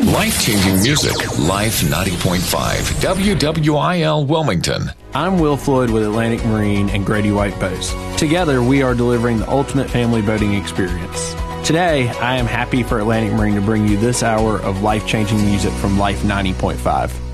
Life-changing music. Life 90.5. WWIL Wilmington. I'm Will Floyd with Atlantic Marine and Grady White Boats. Together, we are delivering the ultimate family boating experience. Today, I am happy for Atlantic Marine to bring you this hour of life-changing music from Life 90.5.